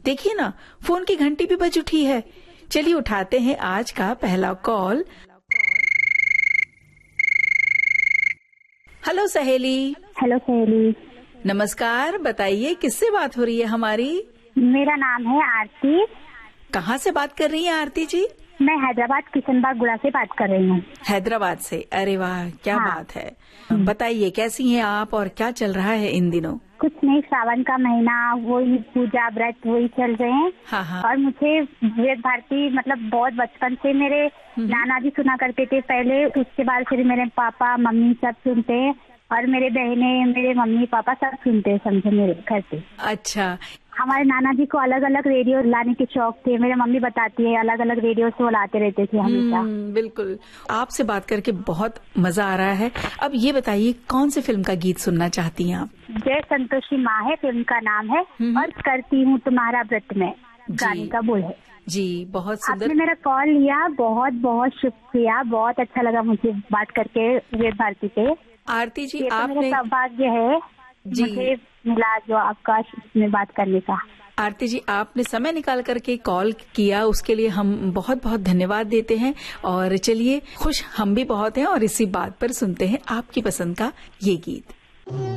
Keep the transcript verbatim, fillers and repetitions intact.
देखिए ना, फोन की घंटी भी बज उठी है। चलिए उठाते हैं आज का पहला कॉल। हेलो सहेली। हेलो सहेली। नमस्कार, बताइए किससे बात हो रही है हमारी? मेरा नाम है आरती। कहाँ से बात कर रही हैं आरती जी? मैं हैदराबाद किशनबाग गुड़ा से बात कर रही हूँ। हैदराबाद से? अरे वाह, क्या हाँ। बात है। बताइए कैसी हैं आप और क्या चल रहा है इन दिनों? कुछ नहीं, सावन का महीना, वही पूजा व्रत वही चल रहे हैं। हाँ हाँ। और मुझे विवेक भारती मतलब बहुत बचपन से मेरे नाना जी सुना करते थे पहले, उसके बाद फिर मेरे पापा मम्मी सब सुनते हैं और मेरे बहने मेरे मम्मी पापा सब सुनते हैं, समझे मेरे घर पे। अच्छा। हमारे नाना जी को अलग अलग रेडियो लाने के शौक थे। मेरे मम्मी बताती है अलग अलग रेडियो से वो लाते रहते थे हमेशा। बिल्कुल। आपसे बात करके बहुत मजा आ रहा है। अब ये बताइए कौन सी फिल्म का गीत सुनना चाहती हैं आप? जय संतोषी माँ है फिल्म का नाम है, और करती हूँ तुम्हारा व्रत में गाने का बोल है। जी, बहुत सुंदर। आपने मेरा कॉल लिया, बहुत बहुत शुक्रिया। बहुत अच्छा लगा मुझे बात करके विवेक भारती पे। आरती जी, तो आपने मेरा सौभाग्य है जी मुझे मिला जो आपका इसमें बात करने का। आरती जी, आपने समय निकाल करके कॉल किया, उसके लिए हम बहुत बहुत धन्यवाद देते हैं। और चलिए, खुश हम भी बहुत हैं और इसी बात पर सुनते हैं आपकी पसंद का ये गीत।